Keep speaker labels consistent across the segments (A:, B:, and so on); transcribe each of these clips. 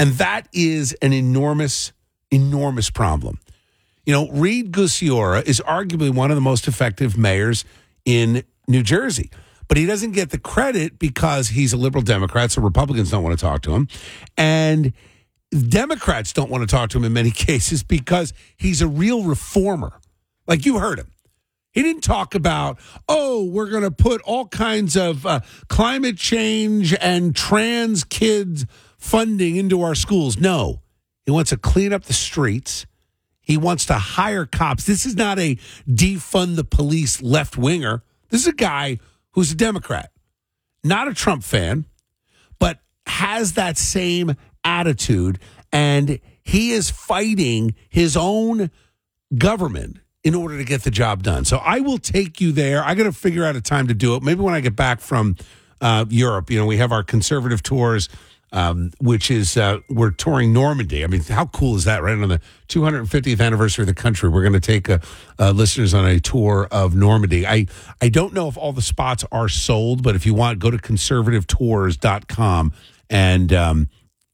A: And that is an enormous, enormous problem. You know, Reed Gusiora is arguably one of the most effective mayors in New Jersey. But he doesn't get the credit because he's a liberal Democrat, so Republicans don't want to talk to him. And Democrats don't want to talk to him in many cases because he's a real reformer. Like you heard him. He didn't talk about, we're going to put all kinds of climate change and trans kids funding into our schools. No, he wants to clean up the streets. He wants to hire cops. This is not a defund the police left-winger. This is a guy who's a Democrat, not a Trump fan, but has that same attitude. And he is fighting his own government in order to get the job done. So I will take you there. I got to figure out a time to do it. Maybe when I get back from Europe, we have our conservative tours, which is we're touring Normandy. I mean, how cool is that, right? On the 250th anniversary of the country, we're going to take listeners on a tour of Normandy. I don't know if all the spots are sold, but if you want, go to conservativetours.com. And,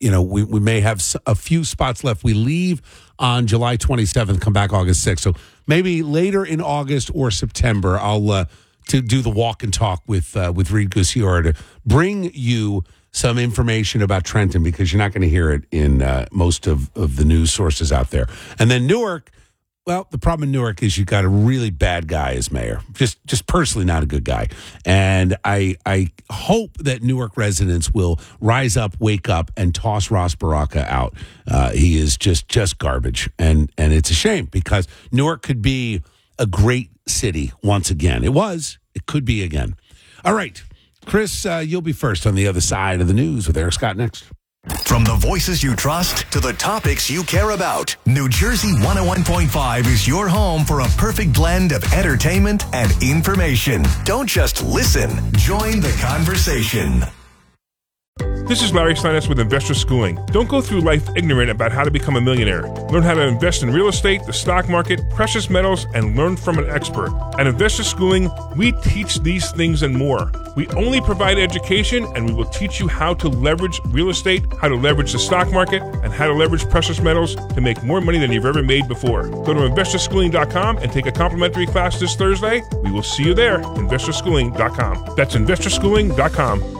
A: we may have a few spots left. We leave on July 27th, come back August 6th. So maybe later in August or September, I'll to do the walk and talk with Reed Gusiora to bring you some information about Trenton, because you're not going to hear it in most of the news sources out there. And then Newark, well, the problem in Newark is you've got a really bad guy as mayor, just personally not a good guy. And I hope that Newark residents will rise up, wake up, and toss Ross Baraka out. He is just garbage. And it's a shame because Newark could be a great city once again. It could be again. All right. Chris, you'll be first on the other side of the news with Eric Scott next.
B: From the voices you trust to the topics you care about, New Jersey 101.5 is your home for a perfect blend of entertainment and information. Don't just listen, join the conversation.
C: This is Larry Steinitz with Investor Schooling. Don't go through life ignorant about how to become a millionaire. Learn how to invest in real estate, the stock market, precious metals, and learn from an expert. At Investor Schooling, we teach these things and more. We only provide education, and we will teach you how to leverage real estate, how to leverage the stock market, and how to leverage precious metals to make more money than you've ever made before. Go to investorschooling.com and take a complimentary class this Thursday. We will see you there, investorschooling.com. That's investorschooling.com.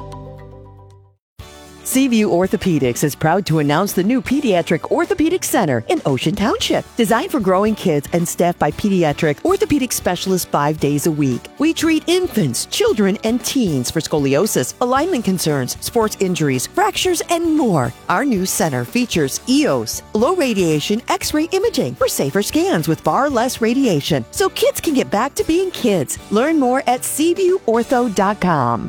D: Seaview Orthopedics is proud to announce the new Pediatric Orthopedic Center in Ocean Township. Designed for growing kids and staffed by pediatric orthopedic specialists 5 days a week. We treat infants, children, and teens for scoliosis, alignment concerns, sports injuries, fractures, and more. Our new center features EOS, low radiation X-ray imaging for safer scans with far less radiation, so kids can get back to being kids. Learn more at SeaviewOrtho.com.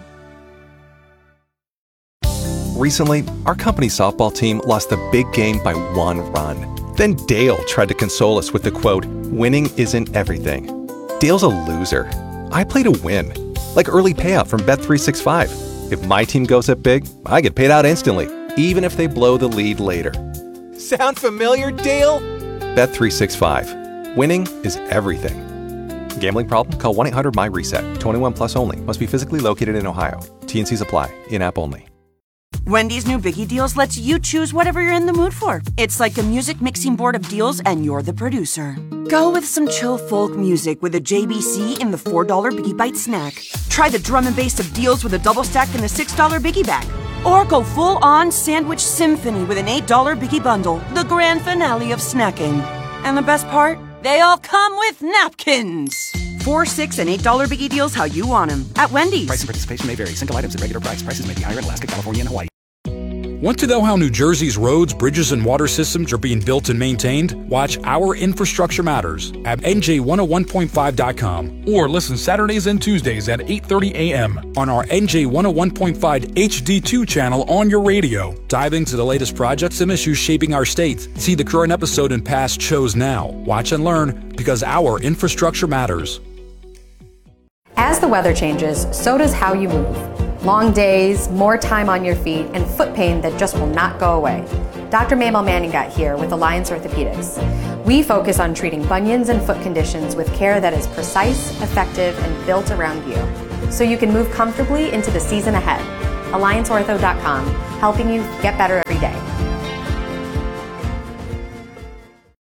E: Recently, our company softball team lost the big game by 1 run. Then Dale tried to console us with the quote, "Winning isn't everything." Dale's a loser. I play to win. Like early payout from Bet365. If my team goes up big, I get paid out instantly, even if they blow the lead later. Sound familiar, Dale? Bet365. Winning is everything. Gambling problem? Call 1-800-MY-RESET. 21 plus only. Must be physically located in Ohio. T&Cs apply. In-app only.
F: Wendy's new Biggie Deals lets you choose whatever you're in the mood for. It's like a music mixing board of deals, and you're the producer. Go with some chill folk music with a JBC in the $4 Biggie Bite snack. Try the drum and bass of deals with a double stack in the $6 Biggie Bag. Or go full-on sandwich symphony with an $8 Biggie Bundle, the grand finale of snacking. And the best part? They all come with napkins. $4, $6, and $8 Biggie Deals how you want them at Wendy's.
G: Price and participation may vary. Single items at regular price. Prices may be higher in Alaska, California, and Hawaii.
H: Want to know how New Jersey's roads, bridges, and water systems are being built and maintained? Watch Our Infrastructure Matters at NJ101.5.com or listen Saturdays and Tuesdays at 8:30 a.m. on our NJ101.5 HD2 channel on your radio. Dive into the latest projects and issues shaping our state. See the current episode and past shows now. Watch and learn because Our Infrastructure Matters.
I: As the weather changes, so does how you move. Long days, more time on your feet, and foot pain that just will not go away. Dr. Mabel Manningat here with Alliance Orthopedics. We focus on treating bunions and foot conditions with care that is precise, effective, and built around you, so you can move comfortably into the season ahead. AllianceOrtho.com, helping you get better every day.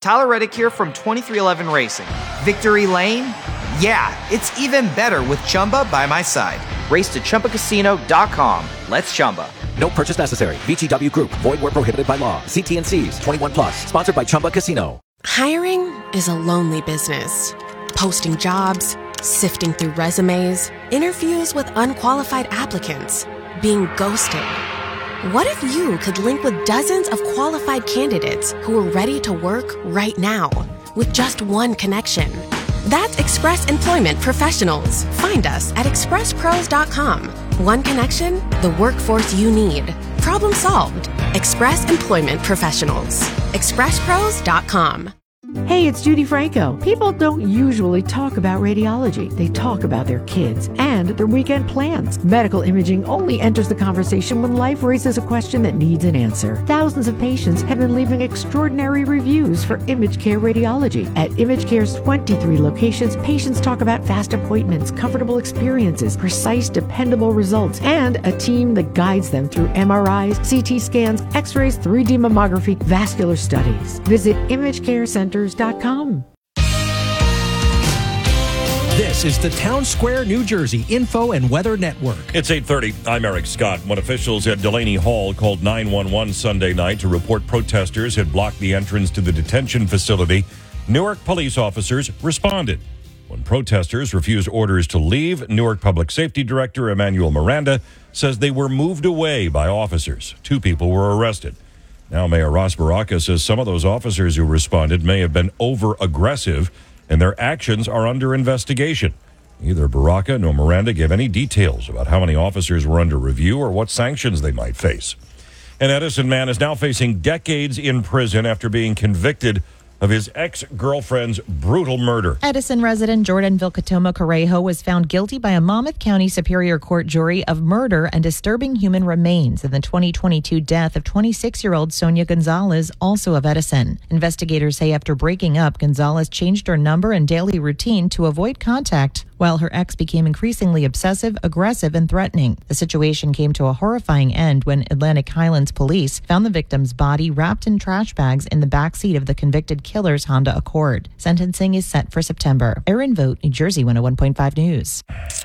J: Tyler Reddick here from 2311 Racing. Victory Lane? Yeah, it's even better with Chumba by my side. Race to ChumbaCasino.com. Let's Chumba.
K: No purchase necessary. VGW Group. Void where prohibited by law. See T&Cs. 21 plus. Sponsored by Chumba Casino.
L: Hiring is a lonely business. Posting jobs, sifting through resumes, interviews with unqualified applicants, being ghosted. What if you could link with dozens of qualified candidates who are ready to work right now with just one connection? That's Express Employment Professionals. Find us at expresspros.com. One connection, the workforce you need. Problem solved. Express Employment Professionals. expresspros.com.
M: Hey, it's Judy Franco. People don't usually talk about radiology. They talk about their kids and their weekend plans. Medical imaging only enters the conversation when life raises a question that needs an answer. Thousands of patients have been leaving extraordinary reviews for ImageCare Radiology. At ImageCare's 23 locations, patients talk about fast appointments, comfortable experiences, precise, dependable results, and a team that guides them through MRIs, CT scans, X-rays, 3D mammography, vascular studies. Visit ImageCareCenters.com.
N: This is the Town Square, New Jersey Info and Weather Network.
O: It's 8:30. I'm Eric Scott. When officials at Delaney Hall called 911 Sunday night to report protesters had blocked the entrance to the detention facility, Newark police officers responded. When protesters refused orders to leave, Newark Public Safety Director Emmanuel Miranda says they were moved away by officers. 2 people were arrested. Now, Mayor Ross Baraka says some of those officers who responded may have been over-aggressive, and their actions are under investigation. Neither Baraka nor Miranda gave any details about how many officers were under review or what sanctions they might face. An Edison man is now facing decades in prison after being convicted of his ex-girlfriend's brutal murder.
P: Edison resident Jordan Vilcatoma Correjo was found guilty by a Monmouth County Superior Court jury of murder and disturbing human remains in the 2022 death of 26-year-old Sonia Gonzalez, also of Edison. Investigators say after breaking up, Gonzalez changed her number and daily routine to avoid contact, while her ex became increasingly obsessive, aggressive, and threatening. The situation came to a horrifying end when Atlantic Highlands police found the victim's body wrapped in trash bags in the backseat of the convicted killer's Honda Accord. Sentencing is set for September. Erin Vogt, New Jersey 101.5 News.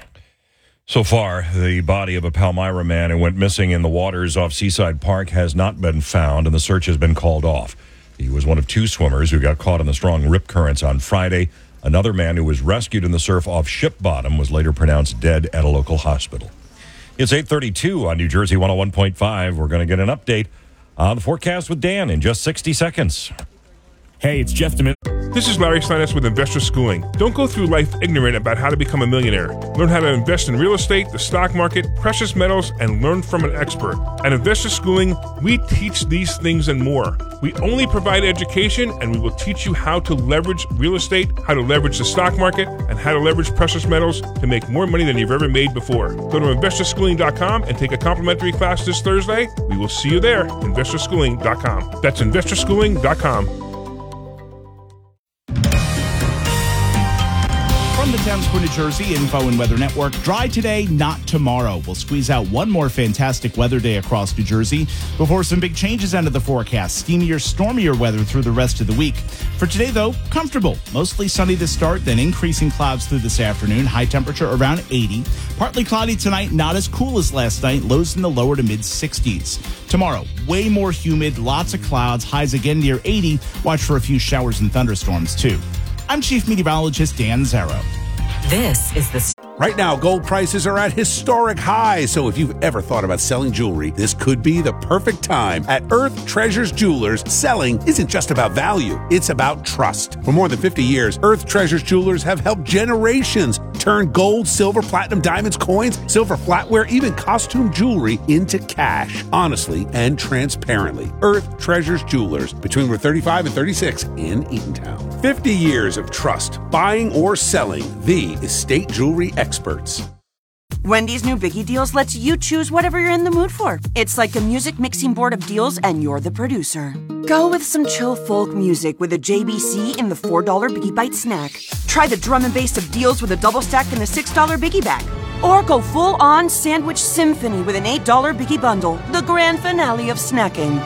O: So far, the body of a Palmyra man who went missing in the waters off Seaside Park has not been found, and the search has been called off. He was one of 2 swimmers who got caught in the strong rip currents on Friday. Another man who was rescued in the surf off Ship Bottom was later pronounced dead at a local hospital. It's 8:32 on New Jersey 101.5. We're going to get an update on the forecast with Dan in just 60 seconds.
C: Hey, it's Jeff DeMint. This is Larry Steinitz with Investor Schooling. Don't go through life ignorant about how to become a millionaire. Learn how to invest in real estate, the stock market, precious metals, and learn from an expert. At Investor Schooling, we teach these things and more. We only provide education, and we will teach you how to leverage real estate, how to leverage the stock market, and how to leverage precious metals to make more money than you've ever made before. Go to investorschooling.com and take a complimentary class this Thursday. We will see you there, investorschooling.com. That's investorschooling.com.
Q: From the Town Square, New Jersey Info and Weather Network, dry today, not tomorrow. We'll squeeze out one more fantastic weather day across New Jersey before some big changes into the forecast. Steamier, stormier weather through the rest of the week. For today, though, comfortable. Mostly sunny to start, then increasing clouds through this afternoon. High temperature around 80. Partly cloudy tonight, not as cool as last night. Lows in the lower to mid 60s. Tomorrow, way more humid, lots of clouds. Highs again near 80. Watch for a few showers and thunderstorms, too. I'm Chief Meteorologist Dan Zarrow.
R: This is the...
A: Right now, gold prices are at historic highs, so if you've ever thought about selling jewelry, this could be the perfect time. At Earth Treasures Jewelers, selling isn't just about value, it's about trust. For more than 50 years, Earth Treasures Jewelers have helped generations turn gold, silver, platinum, diamonds, coins, silver flatware, even costume jewelry into cash, honestly and transparently. Earth Treasures Jewelers, between Route 35 and 36 in Eatontown. 50 years of trust, buying or selling, the estate jewelry experts.
F: Wendy's new Biggie Deals lets you choose whatever you're in the mood for. It's like a music mixing board of deals, and you're the producer. Go with some chill folk music with a JBC in the $4 Biggie Bite snack. Try the drum and bass of deals with a double stack in the $6 Biggie Bag. Or go full-on sandwich symphony with an $8 Biggie Bundle, the grand finale of snacking.